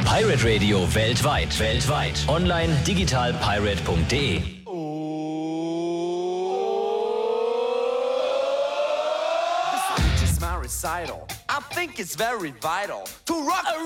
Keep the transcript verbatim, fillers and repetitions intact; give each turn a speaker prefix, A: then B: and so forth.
A: Pirate Radio weltweit. Weltweit. Online digital pirate punkt de.
B: Recital. I think it's very vital to rock a